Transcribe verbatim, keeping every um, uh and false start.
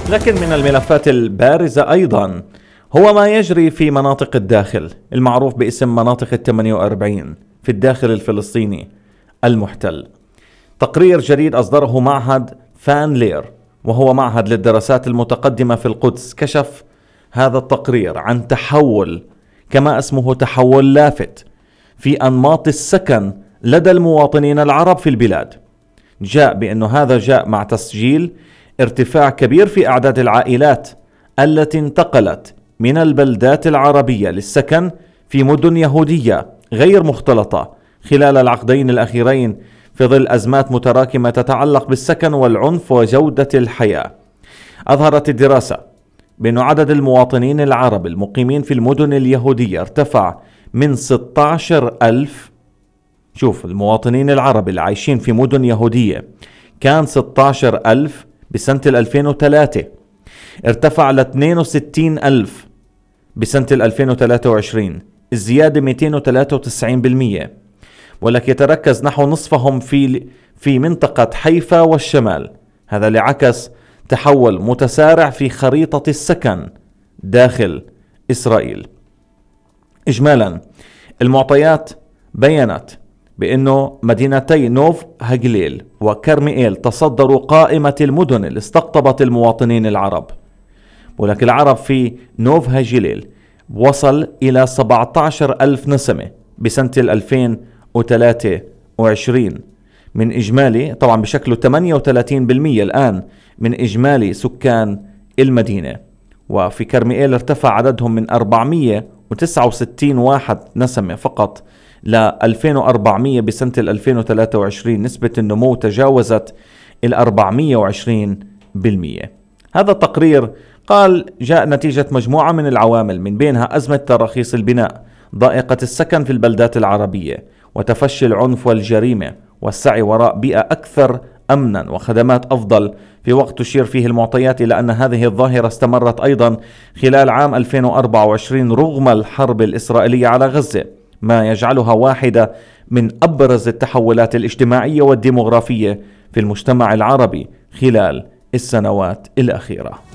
لكن من الملفات البارزة أيضا هو ما يجري في مناطق الداخل المعروف باسم مناطق الثمانية وأربعين في الداخل الفلسطيني المحتل. تقرير جديد أصدره معهد فان لير وهو معهد للدراسات المتقدمة في القدس كشف هذا التقرير عن تحول، كما اسمه تحول لافت، في أنماط السكن لدى المواطنين العرب في البلاد. جاء بأنه هذا جاء مع تسجيل ارتفاع كبير في أعداد العائلات التي انتقلت من البلدات العربية للسكن في مدن يهودية غير مختلطة خلال العقدين الأخيرين في ظل أزمات متراكمة تتعلق بالسكن والعنف وجودة الحياة. أظهرت الدراسة بأن عدد المواطنين العرب المقيمين في المدن اليهودية ارتفع من ستة عشر ألف. شوف، المواطنين العرب اللي عايشين في مدن يهودية كان ستة عشر ألف بسنة ألفين وثلاثة، ارتفع ل اثنين وستين ألف بسنة ألفين وثلاثة وعشرين، الزيادة مئتين وثلاثة وتسعين بالمئة، ولك يتركز نحو نصفهم في في منطقة حيفا والشمال. هذا لعكس تحول متسارع في خريطة السكن داخل إسرائيل. إجمالا المعطيات بيّنت بأنه مدينتي نوف هاجليل وكرميئيل تصدروا قائمة المدن اللي استقطبت المواطنين العرب، ولكن العرب في نوف هاجليل وصل إلى سبعة عشر ألف نسمة بسنة ألفين وثلاثة وعشرين من إجمالي، طبعا بشكله ثمانية وثلاثين بالمئة الآن من إجمالي سكان المدينة. وفي كرميئيل ارتفع عددهم من أربعمئة وتسعة وستين واحد نسمة فقط ل ألفين وأربعمئة بسنة ألفين وثلاثة وعشرين، نسبة النمو تجاوزت ال أربعمئة وعشرين بالمئة. هذا التقرير قال جاء نتيجة مجموعة من العوامل، من بينها أزمة تراخيص البناء، ضائقة السكن في البلدات العربية، وتفشي العنف والجريمة، والسعي وراء بيئة أكثر أمنا وخدمات أفضل، في وقت تشير فيه المعطيات إلى أن هذه الظاهرة استمرت أيضا خلال عام ألفين وأربعة وعشرين رغم الحرب الإسرائيلية على غزة، ما يجعلها واحدة من أبرز التحولات الاجتماعية والديمغرافية في المجتمع العربي خلال السنوات الأخيرة.